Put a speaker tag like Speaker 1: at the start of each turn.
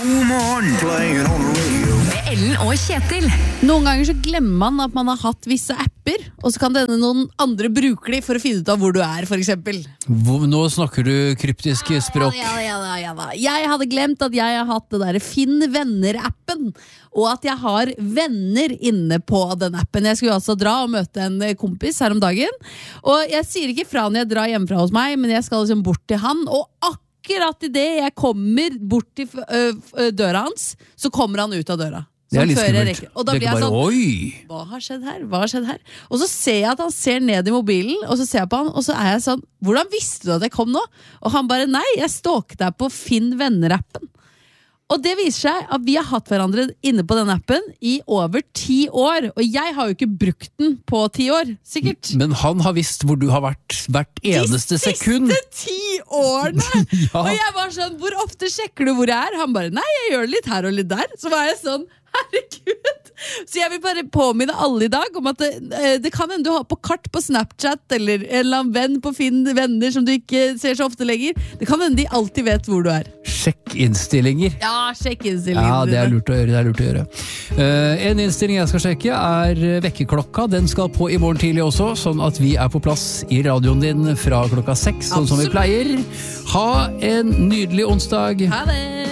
Speaker 1: God morgen, playing on the radio.
Speaker 2: Med Ellen og Kjetil.
Speaker 3: Noen ganger så glemmer man at man har hatt visse apper, og så kan denne noen andre bruke de for å finne ut av hvor du er, for eksempel.
Speaker 4: Nå snakker du kryptiske språk.
Speaker 3: Ja. Jeg hadde glemt at jeg har hatt det der Finn venner-appen, og at jeg har venner inne på den appen. Jeg skulle altså dra og møte en kompis her om dagen, og jeg sier ikke fra når jeg drar hjemmefra hos meg, men jeg skal liksom bort til han, og akkurat i det jeg kommer bort til døra hans, så kommer han ut av døra.
Speaker 4: Det er litt skummelt.
Speaker 3: Og da blir jeg
Speaker 4: bare,
Speaker 3: sånn,
Speaker 4: oi!
Speaker 3: Hva har skjedd her? Og så ser jeg at han ser ned i mobilen, og så ser jeg på han, og så er jeg sånn, hvordan visste du at jeg kom nå? Og han bare, nei, jeg stalket deg på Finn venner-appen. Og det viser seg at vi har hatt hverandre inne på den appen i over 10 år, og jeg har jo ikke brukt den på 10 år, sikkert.
Speaker 4: Men han har visst hvor du har vært hvert eneste sekund.
Speaker 3: De siste 10 årene!
Speaker 4: Ja.
Speaker 3: Og jeg var sånn, hvor ofte sjekker du hvor jeg er? Han bare, nei, jeg gjør det litt her og litt der. Så var jeg sånn, herregud! Så jeg vil bare påminne alle i dag om at det kan hende du har på kart på Snapchat, eller en eller annen venn på Finn venner som du ikke ser så ofte lenger. Det kan hende de alltid vet hvor du er.
Speaker 4: Sjekk innstillinger.
Speaker 3: Ja, sjekk innstillingen.
Speaker 4: Ja, det er lurt å gjøre. En innstilling jeg skal sjekke er vekkerklokka. Den skal på i morgen tidlig også, sånn at vi er på plass i radioen din fra klokka 6, sånn som vi pleier. Ha en nydelig onsdag.
Speaker 3: Ha det!